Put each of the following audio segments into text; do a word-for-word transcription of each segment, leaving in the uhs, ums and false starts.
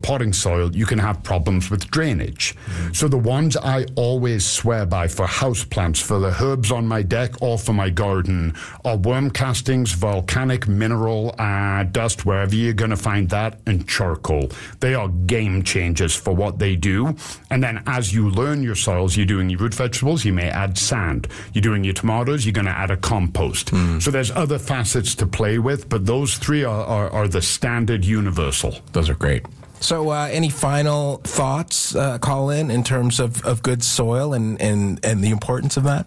potting soil, you can have problems with drainage. Mm. So the ones I always swear by for houseplants, for the herbs on my deck or for my garden, are worm castings, volcanic mineral uh, dust, wherever you're going to find that, and charcoal. They are game changers for what they do. And then as you learn your soils, you're doing your root vegetables, you may add sand. You're doing your tomatoes, you're going to add a compost. Mm. So there's other facets to play with, but those three are, are, are the standard universal. Those are great. So uh, any final thoughts, uh, Colin, in terms of, of good soil and, and, and the importance of that?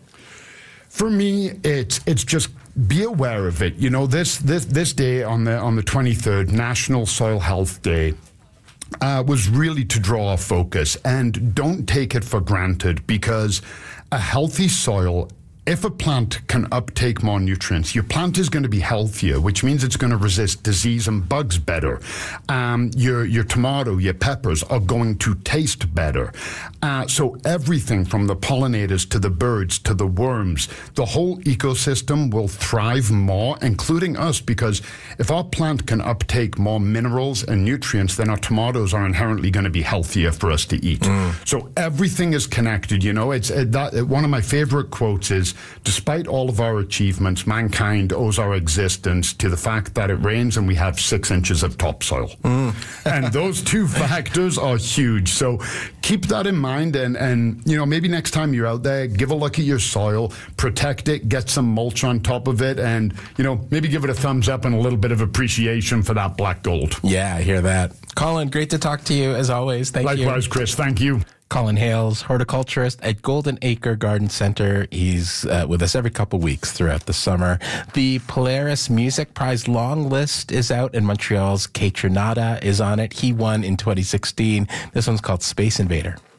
For me, it's it's just be aware of it. You know, this this this day on the on the twenty-third, National Soil Health Day, Uh, was really to draw a focus, and don't take it for granted, because a healthy soil, if a plant can uptake more nutrients, your plant is going to be healthier, which means it's going to resist disease and bugs better. Um, your your tomato, your peppers are going to taste better. Uh, so everything from the pollinators to the birds to the worms, the whole ecosystem will thrive more, including us, because if our plant can uptake more minerals and nutrients, then our tomatoes are inherently going to be healthier for us to eat. Mm. So everything is connected. You know, it's it, that, one of my favorite quotes is, despite all of our achievements, mankind owes our existence to the fact that it rains and we have six inches of topsoil. Mm. And those two factors are huge. So keep that in mind. And, and, you know, maybe next time you're out there, give a look at your soil, protect it, get some mulch on top of it, and, you know, maybe give it a thumbs up and a little bit of appreciation for that black gold. Yeah, I hear that. Colin, great to talk to you as always. Thank Likewise, you. Likewise, Chris. Thank you. Colin Hales, horticulturist at Golden Acre Garden Center. He's uh, with us every couple weeks throughout the summer. The Polaris Music Prize long list is out, and Montreal's Kate Trinata is on it. He won in twenty sixteen. This one's called Space Invader.